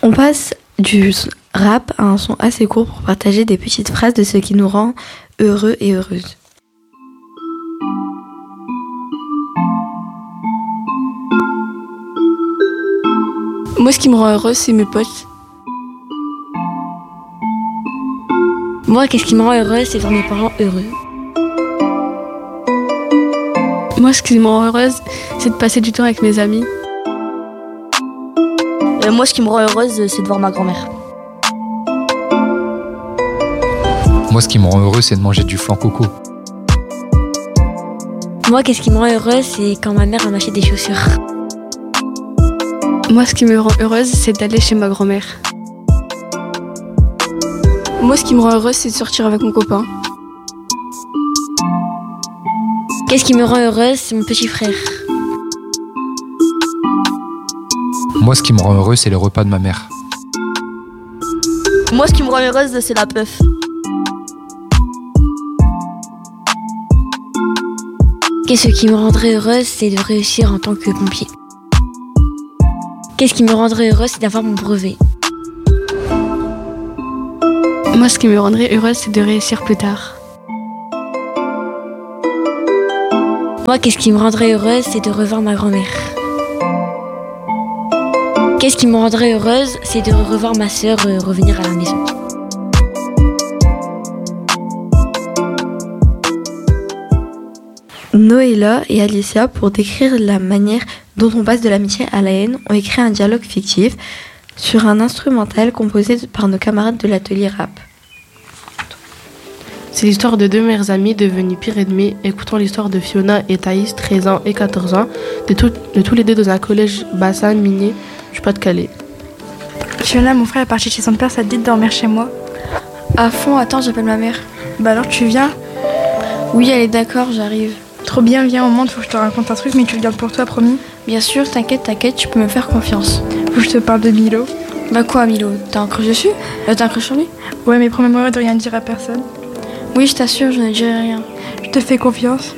On passe du rap à un son assez court pour partager des petites phrases de ce qui nous rend heureux et heureuses. Moi, ce qui me rend heureuse, c'est mes potes. Moi, qu'est-ce qui me rend heureuse, c'est voir mes parents heureux. Moi, ce qui me rend heureuse, c'est de passer du temps avec mes amis. Moi, ce qui me rend heureuse, c'est de voir ma grand-mère. Moi, ce qui me rend heureux, c'est de manger du flan coco. Moi, qu'est-ce qui me rend heureuse, c'est quand ma mère m'achète des chaussures. Moi, ce qui me rend heureuse, c'est d'aller chez ma grand-mère. Moi, ce qui me rend heureuse, c'est de sortir avec mon copain. Qu'est-ce qui me rend heureuse, c'est mon petit frère. Moi, ce qui me rend heureux, c'est les repas de ma mère. Moi, ce qui me rend heureuse, c'est la puff. Qu'est-ce qui me rendrait heureuse, c'est de réussir en tant que pompier. Qu'est-ce qui me rendrait heureuse, c'est d'avoir mon brevet. Moi, ce qui me rendrait heureuse, c'est de réussir plus tard. Moi, qu'est-ce qui me rendrait heureuse, c'est de revoir ma grand-mère. Qu'est-ce qui me rendrait heureuse, c'est de revoir ma sœur revenir à la maison. Noéla et Alicia, pour décrire la manière dont on passe de l'amitié à la haine, ont écrit un dialogue fictif sur un instrumental composé par nos camarades de l'atelier rap. C'est l'histoire de deux meilleures amies devenues pires ennemies. Écoutons l'histoire de Fiona et Thaïs, 13 ans et 14 ans, de tous les deux dans un collège bassin minier du Pas-de-Calais. Fiona, mon frère est parti chez son père, ça te dit de dormir chez moi? À fond, attends, j'appelle ma mère. Bah alors tu viens? Oui, elle est d'accord, j'arrive. Trop bien, viens au monde, faut que je te raconte un truc, mais tu le gardes pour toi, promis? Bien sûr, t'inquiète, tu peux me faire confiance. Faut que je te parle de Milo. Bah quoi, Milo? T'as un crush dessus? T'as un crush sur lui? Ouais, mais promets-moi de rien dire à personne. Oui, je t'assure, je ne dirai rien. Je te fais confiance.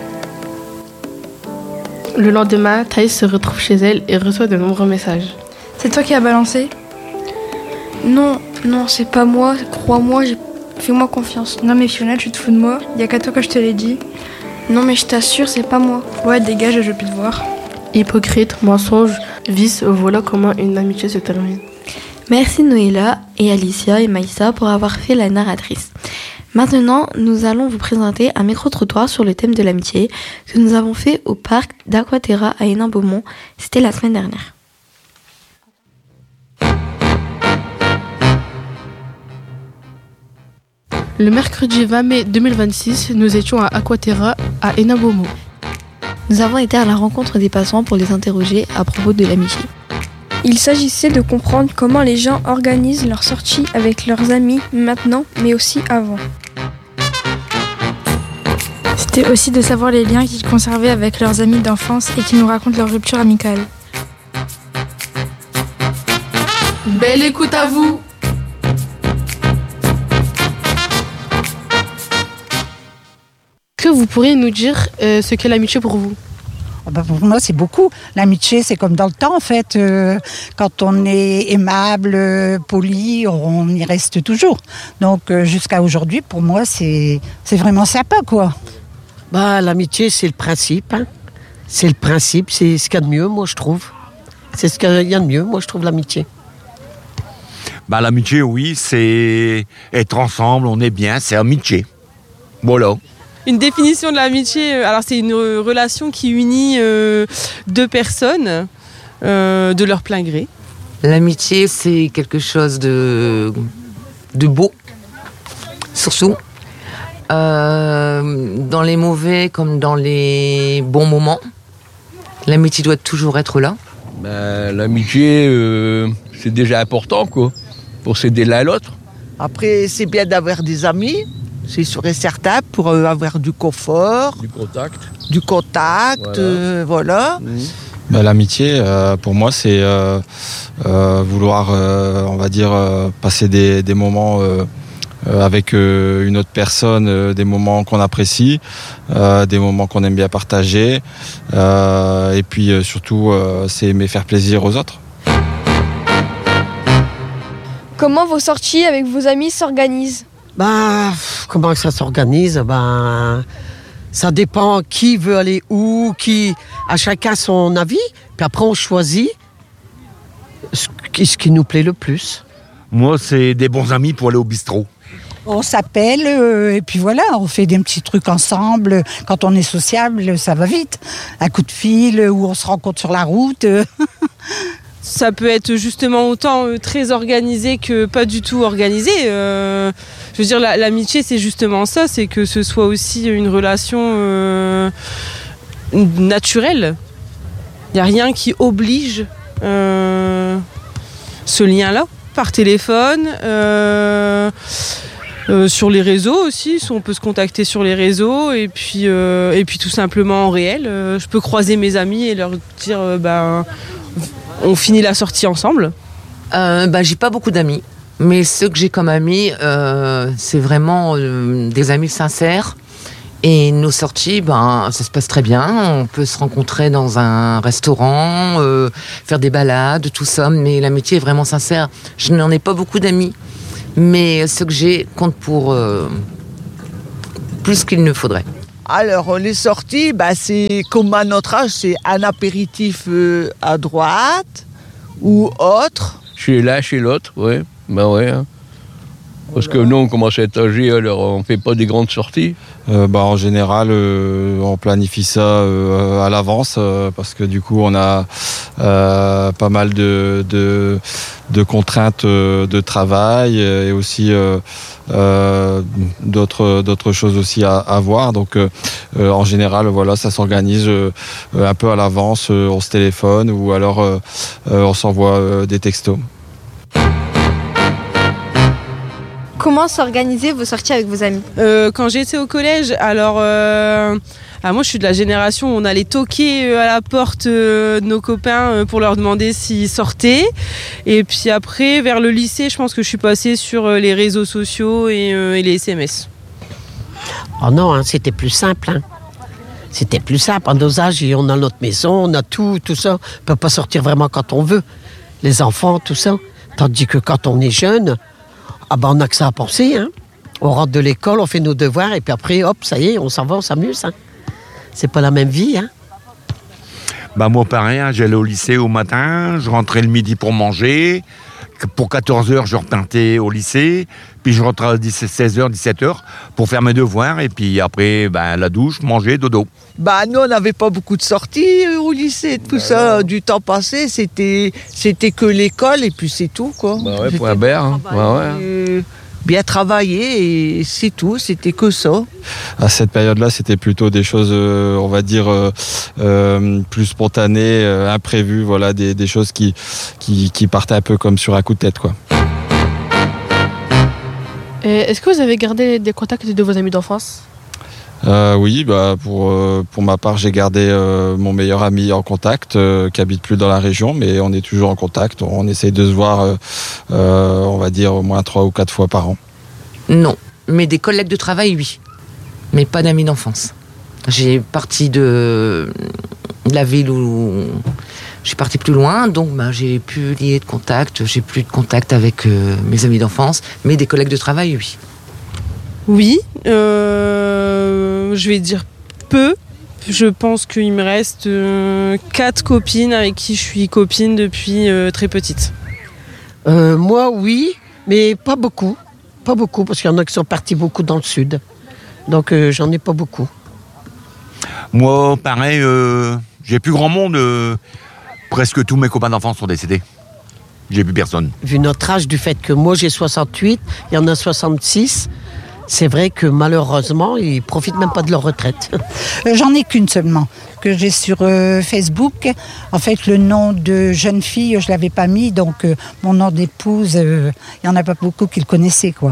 Le lendemain, Thaïs se retrouve chez elle et reçoit de nombreux messages. C'est toi qui as balancé? Non, c'est pas moi, crois-moi, fais-moi confiance. Non mais Fiona, tu te fous de moi? Y a qu'à toi que je te l'ai dit. Non mais je t'assure, c'est pas moi. Ouais, dégage, je veux plus te voir. Hypocrite, mensonge, vice, voilà comment une amitié se termine. Merci Noéla et Alicia et Maïssa pour avoir fait la narratrice. Maintenant, nous allons vous présenter un micro-trottoir sur le thème de l'amitié que nous avons fait au parc d'Aquaterra à Hénin-Beaumont. C'était la semaine dernière. Le mercredi 20 mai 2026, nous étions à Aquaterra à Hénin-Beaumont. Nous avons été à la rencontre des passants pour les interroger à propos de l'amitié. Il s'agissait de comprendre comment les gens organisent leurs sorties avec leurs amis maintenant, mais aussi avant. C'était aussi de savoir les liens qu'ils conservaient avec leurs amis d'enfance et qui nous racontent leur rupture amicale. Belle écoute à vous! Que vous pourriez nous dire ce qu'est l'amitié pour vous? Pour moi, c'est beaucoup. L'amitié, c'est comme dans le temps, en fait. Quand on est aimable, poli, on y reste toujours. Donc, jusqu'à aujourd'hui, pour moi, c'est vraiment sympa, quoi. L'amitié, c'est le principe. Hein. C'est le principe, c'est ce qu'il y a de mieux, moi, je trouve. C'est ce qu'il y a de mieux, moi, je trouve, l'amitié. L'amitié, oui, c'est être ensemble, on est bien, c'est amitié. Voilà. Une définition de l'amitié, alors c'est une relation qui unit deux personnes de leur plein gré. L'amitié, c'est quelque chose de beau, surtout. Dans les mauvais comme dans les bons moments, l'amitié doit toujours être là. L'amitié, c'est déjà important, quoi, pour s'aider l'un à l'autre. Après, c'est bien d'avoir des amis. C'est sûr et certain pour avoir du confort. Du contact, voilà. L'amitié, pour moi, c'est vouloir, on va dire, passer des moments avec une autre personne, des moments qu'on apprécie, des moments qu'on aime bien partager. Et puis surtout, c'est aimer faire plaisir aux autres. Comment vos sorties avec vos amis s'organisent? Comment ça s'organise? Ça dépend qui veut aller où, à chacun son avis. Puis après, on choisit ce qui nous plaît le plus. Moi, c'est des bons amis pour aller au bistrot. On s'appelle et puis voilà, on fait des petits trucs ensemble. Quand on est sociable, ça va vite. Un coup de fil ou on se rencontre sur la route. Ça peut être justement autant très organisé que pas du tout organisé. Je veux dire, l'amitié, c'est justement ça, c'est que ce soit aussi une relation naturelle. Il n'y a rien qui oblige ce lien-là. Par téléphone, sur les réseaux aussi, on peut se contacter sur les réseaux et puis tout simplement en réel. Je peux croiser mes amis et leur dire on finit la sortie ensemble. J'ai pas beaucoup d'amis, mais ceux que j'ai comme amis, c'est vraiment des amis sincères. Et nos sorties, ça se passe très bien. On peut se rencontrer dans un restaurant, faire des balades, tout ça. Mais l'amitié est vraiment sincère. Je n'en ai pas beaucoup d'amis, mais ceux que j'ai comptent pour plus qu'il ne faudrait. Alors, les sorties, c'est comme à notre âge, c'est un apéritif à droite ou autre. Chez l'un, chez l'autre, oui. Hein. Parce que nous, on commence à être âgés, alors on ne fait pas des grandes sorties. En général, on planifie ça à l'avance parce que du coup, on a pas mal de contraintes de travail et aussi d'autres choses aussi à voir. Donc, en général, voilà, ça s'organise un peu à l'avance. On se téléphone ou alors on s'envoie des textos. Comment s'organiser vos sorties avec vos amis? Quand j'étais au collège, alors moi je suis de la génération où on allait toquer à la porte de nos copains pour leur demander s'ils sortaient. Et puis après, vers le lycée, je pense que je suis passée sur les réseaux sociaux et les SMS. Oh non, c'était plus simple. C'était plus simple. À nos âges, on a notre maison, on a tout ça. On ne peut pas sortir vraiment quand on veut. Les enfants, tout ça. Tandis que quand on est jeune... on n'a que ça à penser. On rentre de l'école, on fait nos devoirs et puis après, hop, ça y est, on s'en va, on s'amuse. C'est pas la même vie. Moi, pareil, j'allais au lycée au matin, je rentrais le midi pour manger. Pour 14h, je repartais au lycée. Puis je rentrais à 16h, 17h pour faire mes devoirs. Et puis après, la douche, manger, dodo. Nous, on n'avait pas beaucoup de sorties au lycée, tout ça. Du temps passé, c'était que l'école et puis c'est tout, quoi. Point barre. Bien travaillé et c'est tout, c'était que ça. À cette période-là, c'était plutôt des choses, on va dire, plus spontanées, imprévues, voilà, des choses qui partaient un peu comme sur un coup de tête, quoi. Est-ce que vous avez gardé des contacts de vos amis d'enfance? Oui, pour ma part, j'ai gardé mon meilleur ami en contact, qui habite plus dans la région, mais on est toujours en contact. On essaye de se voir, on va dire, au moins 3 ou 4 fois par an. Non, mais des collègues de travail, oui. Mais pas d'amis d'enfance. J'ai parti de la ville où je suis partie plus loin, donc j'ai plus lié de contact. J'ai plus de contact avec mes amis d'enfance, mais des collègues de travail, oui. Oui, je vais dire peu. Je pense qu'il me reste 4 copines avec qui je suis copine depuis très petite. Moi, oui, mais pas beaucoup. Pas beaucoup, parce qu'il y en a qui sont partis beaucoup dans le sud. Donc, j'en ai pas beaucoup. Moi, pareil, j'ai plus grand monde. Presque tous mes copains d'enfance sont décédés. J'ai plus personne. Vu notre âge, du fait que moi, j'ai 68, il y en a 66... C'est vrai que malheureusement, ils profitent même pas de leur retraite. J'en ai qu'une seulement, que j'ai sur Facebook. En fait, le nom de jeune fille, je l'avais pas mis, donc mon nom d'épouse, il y en a pas beaucoup qui le connaissaient, quoi.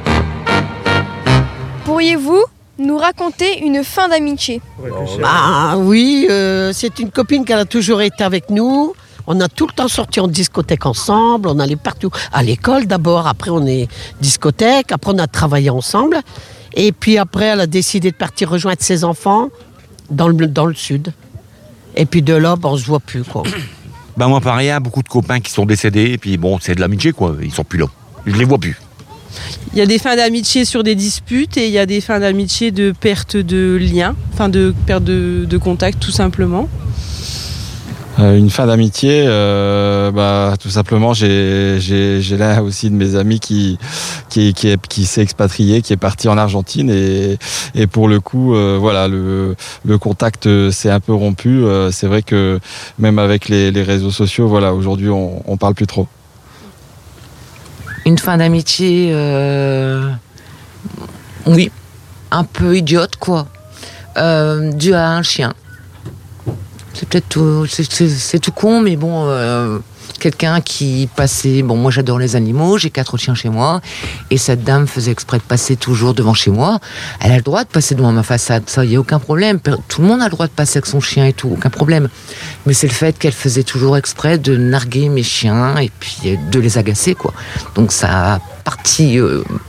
Pourriez-vous nous raconter une fin d'amitié? Oui, c'est une copine qui a toujours été avec nous. On a tout le temps sorti en discothèque ensemble, on allait partout. À l'école d'abord, après on est discothèque, après on a travaillé ensemble. Et puis après, elle a décidé de partir rejoindre ses enfants dans le sud. Et puis de là, on se voit plus, quoi. Moi pareil, il y a beaucoup de copains qui sont décédés, et puis c'est de l'amitié, quoi. Ils sont plus là. je les vois plus. Il y a des fins d'amitié sur des disputes et il y a des fins d'amitié de perte de lien, enfin de perte de contact tout simplement. Une fin d'amitié, tout simplement, j'ai là aussi de mes amis qui s'est expatrié, qui est parti en Argentine et pour le coup, voilà, le contact s'est un peu rompu. C'est vrai que même avec les réseaux sociaux, voilà, aujourd'hui, on parle plus trop. Une fin d'amitié, oui, un peu idiote, quoi, due à un chien. C'est peut-être tout, c'est tout con, mais bon, quelqu'un qui passait... Bon, moi j'adore les animaux, j'ai 4 chiens chez moi, et cette dame faisait exprès de passer toujours devant chez moi. Elle a le droit de passer devant ma façade, ça, il n'y a aucun problème. Tout le monde a le droit de passer avec son chien et tout, aucun problème. Mais c'est le fait qu'elle faisait toujours exprès de narguer mes chiens et puis de les agacer, quoi. Donc ça a parti